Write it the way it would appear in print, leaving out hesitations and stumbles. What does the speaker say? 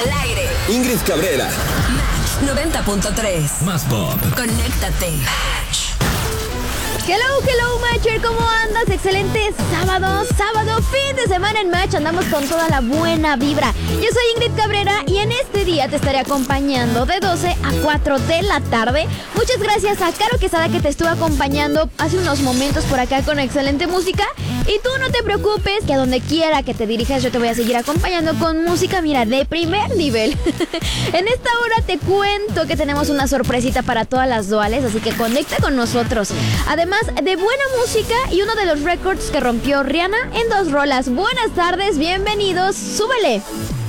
Al aire. Ingrid Cabrera. Match 90.3. Más pop. Conéctate. Hello, Matcher, ¿cómo andas? Excelente sábado, fin de semana en Match. Andamos con toda la buena vibra. Yo soy Ingrid Cabrera y en este día te estaré acompañando de 12 a 4 de la tarde. Muchas gracias a Caro Quesada, que te estuvo acompañando hace unos momentos por acá con excelente música. Y tú no te preocupes, que a donde quiera que te dirijas yo te voy a seguir acompañando con música, mira, de primer nivel. En esta hora te cuento que tenemos una sorpresita para todas las duales, así que conecta con nosotros. Además de buena música y uno de los récords que rompió Rihanna en 2 rolas. Buenas tardes, bienvenidos, súbele.